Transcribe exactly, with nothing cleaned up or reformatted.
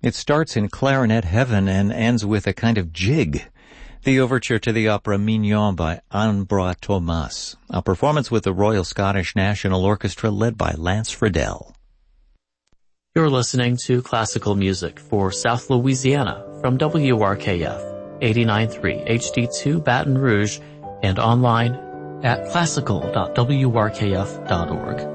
It starts in clarinet heaven and ends with a kind of jig. The overture to the opera Mignon by Ambroise Thomas, a performance with the Royal Scottish National Orchestra led by Lance Friedel. You're listening to classical music for South Louisiana from W R K F eighty-nine point three H D two Baton Rouge and online at classical dot w r k f dot org.